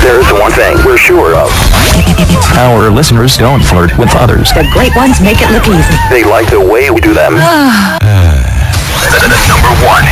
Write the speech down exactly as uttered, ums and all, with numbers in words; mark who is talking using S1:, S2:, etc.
S1: There's one thing we're sure of.
S2: Our listeners don't flirt with others.
S3: The great ones make it look easy.
S1: They like the way we do them. The number one